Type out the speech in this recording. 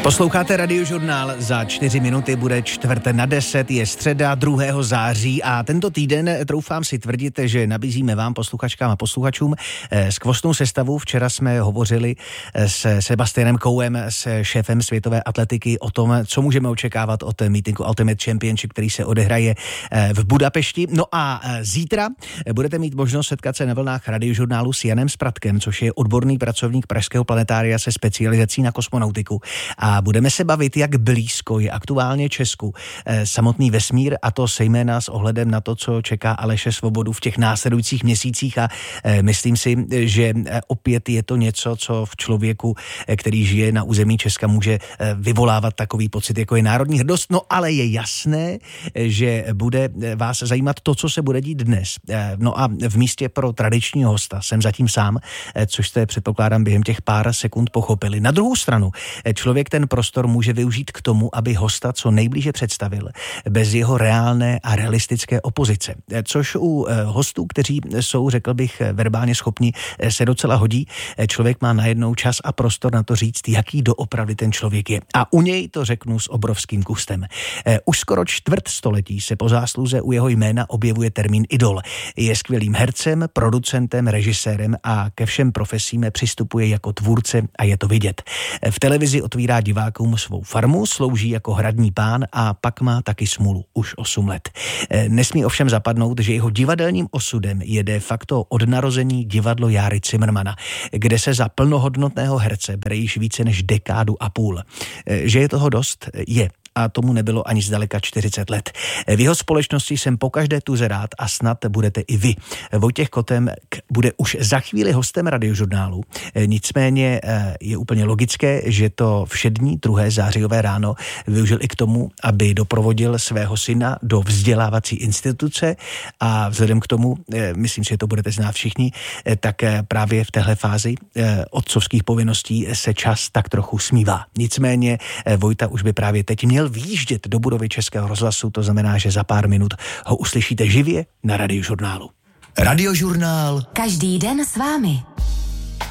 Posloucháte Radiožurnál, za 4 minuty bude 9:45, je středa 2. září a tento týden troufám si tvrdit, že nabízíme vám, posluchačkám a posluchačům, skvostnou sestavu. Včera jsme hovořili s Sebastianem Couem, s šéfem světové atletiky, o tom, co můžeme očekávat od meetingu Ultimate Championship, který se odehraje v Budapešti. No a zítra budete mít možnost setkat se na vlnách Radiožurnálu s Janem Spratkem, což je odborný pracovník Pražského planetária se specializací na kosmonautiku. A budeme se bavit, jak blízko je aktuálně Česku samotný vesmír, a to zejména s ohledem na to, co čeká Aleše Svobodu v těch následujících měsících, a myslím si, že opět je to něco, co v člověku, který žije na území Česka, může vyvolávat takový pocit, jako je národní hrdost. No ale je jasné, že bude vás zajímat to, co se bude dít dnes. No a v místě pro tradičního hosta jsem zatím sám, což jste, předpokládám, během těch pár sekund pochopili. Na druhou stranu, člověk ten prostor může využít k tomu, aby hosta co nejblíže představil, bez jeho reálné a realistické opozice. Což u hostů, kteří jsou, řekl bych, verbálně schopni, se docela hodí. Člověk má najednou čas a prostor na to říct, jaký doopravdy ten člověk je. A u něj to řeknu s obrovským gustem. Už skoro čtvrt století se po zásluze u jeho jména objevuje termín idol. Je skvělým hercem, producentem, režisérem a ke všem profesím přistupuje jako tvůrce a je to vidět. V televizi otvírá divákům svou farmu, slouží jako hradní pán a pak má taky smůlu už 8 let. Nesmí ovšem zapadnout, že jeho divadelním osudem je de facto od narození divadlo Járy Cimrmana, kde se za plnohodnotného herce bere již více než 10,5 dekady. Že je toho dost, je. A tomu nebylo ani zdaleka 40 let. V jeho společnosti jsem pokaždé tuze rád a snad budete i vy. Vojtěch Kotem bude už za chvíli hostem Radiožurnálu. Nicméně je úplně logické, že to všední 2. zářijové ráno využil i k tomu, aby doprovodil svého syna do vzdělávací instituce, a vzhledem k tomu, myslím si, že to budete znát všichni, tak právě v téhle fázi otcovských povinností se čas tak trochu smívá. Nicméně Vojta už by právě teď měl vyjíždět do budovy Českého rozhlasu, to znamená, že za pár minut ho uslyšíte živě na Radiožurnálu. Radiožurnál. Každý den s vámi.